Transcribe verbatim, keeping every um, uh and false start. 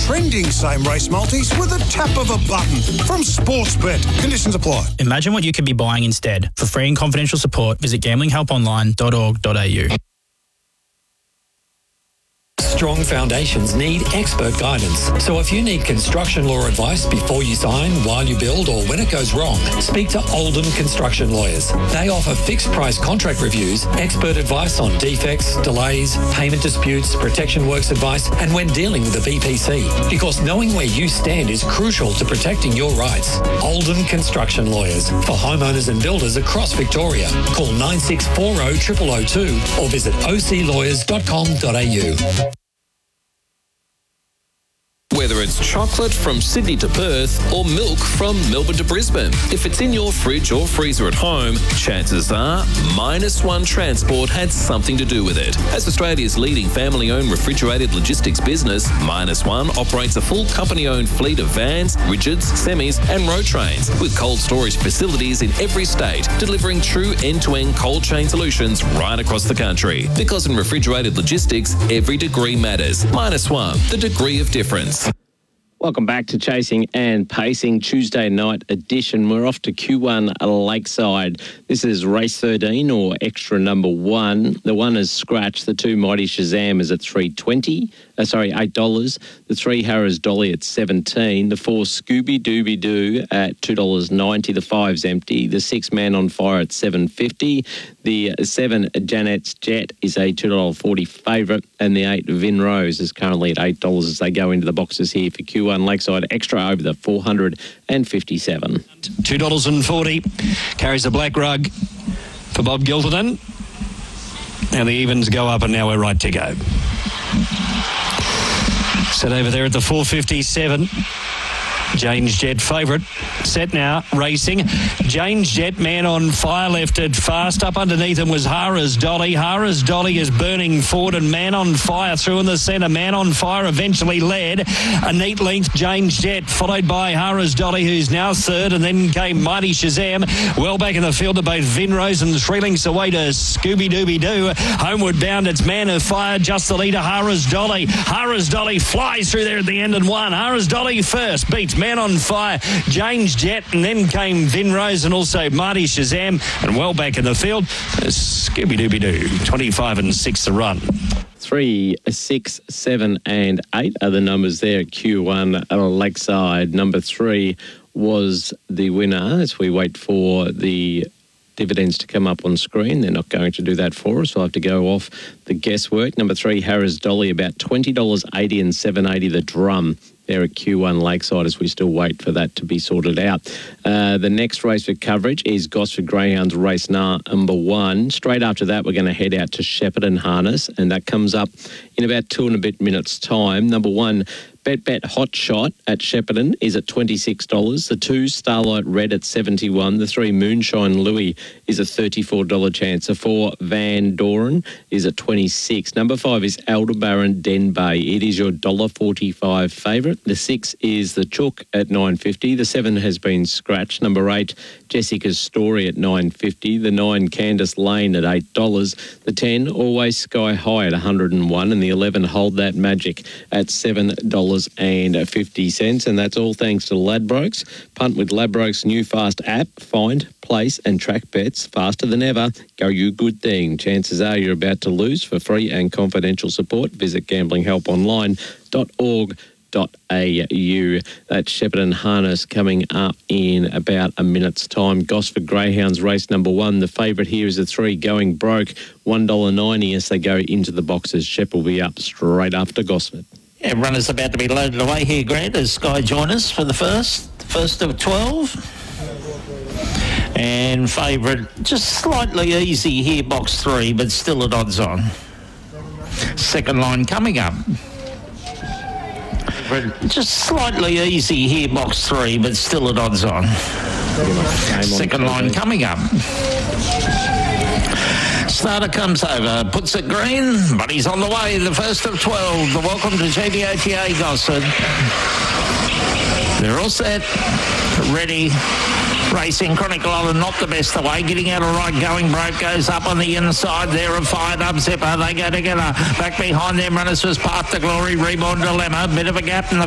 trending same race multis with a tap of a button from Sportsbet. Conditions apply. Imagine what you could be buying instead. For free and confidential support, visit gambling help online dot org dot a u. Strong foundations need expert guidance. So if you need construction law advice before you sign, while you build, or when it goes wrong, speak to Oldham Construction Lawyers. They offer fixed price contract reviews, expert advice on defects, delays, payment disputes, protection works advice, and when dealing with the B P C. Because knowing where you stand is crucial to protecting your rights. Oldham Construction Lawyers for homeowners and builders across Victoria. Call nine six four zero zero zero zero two or visit o c lawyers dot com dot a u. Whether it's chocolate from Sydney to Perth or milk from Melbourne to Brisbane, if it's in your fridge or freezer at home, chances are Minus One Transport had something to do with it. As Australia's leading family-owned refrigerated logistics business, Minus One operates a full company-owned fleet of vans, rigids, semis and road trains with cold storage facilities in every state, delivering true end-to-end cold chain solutions right across the country. Because in refrigerated logistics, every degree matters. Minus One, the degree of difference. Welcome back to Chasing and Pacing Tuesday night edition. We're off to Q one Lakeside. This is race thirteen or extra number one. The one is scratched. The two Mighty Shazam is at three twenty. Uh, sorry, eight dollars. The three Harris Dolly at seventeen. The four Scooby Dooby Doo at two dollars ninety. The five's empty. The six Man on Fire at seven fifty. The seven Janet's Jet is a two dollars forty favourite, and the eight Vin Rose is currently at eight dollars as they go into the boxes here for Q one Lakeside Extra over the four hundred fifty-seven. two dollars forty carries the black rug for Bob Gilderton. Now the evens go up and now we're right to go. Set over there at the four fifty-seven. Jane's Jet favourite. Set now, racing. Jane's Jet, Man on Fire, left it fast. Up underneath him was Hara's Dolly. Hara's Dolly is burning forward, and Man on Fire through in the centre. Man on Fire eventually led. A neat length, Jane's Jet, followed by Hara's Dolly, who's now third, and then came Mighty Shazam. Well back in the field to both Vin Rose and three links away to Scooby Dooby Doo. Homeward bound, it's Man of Fire, just the leader, Hara's Dolly. Hara's Dolly flies through there at the end and won. Hara's Dolly first, beats Man on Fire, Jane's Jet, and then came Vin Rose and also Mighty Shazam, and well back in the field, Scooby Dooby Doo, twenty-five and six to run. Three, six, seven, and eight are the numbers there at Q one Lakeside. Number three was the winner as we wait for the dividends to come up on screen. They're not going to do that for us. We'll have to go off the guesswork. Number three, Harris Dolly, about twenty dollars eighty and seven eighty the drum there at Q one Lakeside as we still wait for that to be sorted out. Uh, the next race for coverage is Gosford Greyhounds race number one. Straight after that, we're going to head out to Shepparton Harness, and that comes up in about two and a bit minutes' time. Number one, Bet Bet Hot Shot at Shepparton is at twenty-six dollars. The two, Starlight Red at seventy-one dollars. The three, Moonshine Louis is a thirty-four dollars chance. The four, Van Doren is at twenty-six dollars. Number five is Aldebaran Den Bay. It is your one dollar forty-five favourite. The six is the Chook at nine fifty. The seven has been scratched. Number eight, Jessica's Story at nine fifty. The nine, Candice Lane at eight dollars. The ten, Always Sky High at one hundred and one. And the eleven, Hold That Magic at seven dollars fifty. And that's all thanks to Ladbrokes. Punt with Ladbrokes' new fast app. Find, place and track bets faster than ever. Go you good thing. Chances are you're about to lose. For free and confidential support, visit gambling help online dot org dot a u. That's Shepparton Harness coming up in about a minute's time. Gosford Greyhounds race number one. The favourite here is a three, Going Broke, one dollar ninety as they go into the boxes. Shep will be up straight after Gosford. Yeah, runners about to be loaded away here, Grant, as Sky join us for the first, the first of twelve. And favourite, just slightly easy here, box three, but still at odds on. Second line coming up. Just slightly easy here, box three, but still at odds on. Second line coming up. Starter comes over, puts it green, but he's on the way. The first of twelve. The welcome to G B O T A, Gosford. They're all set, ready. Racing Chronicle Island, not the best away. Getting out of right, Going Broke goes up on the inside there. A fired up Zipper. They go together. Back behind them, runners was Path to Glory. Reborn Dilemma. Bit of a gap in the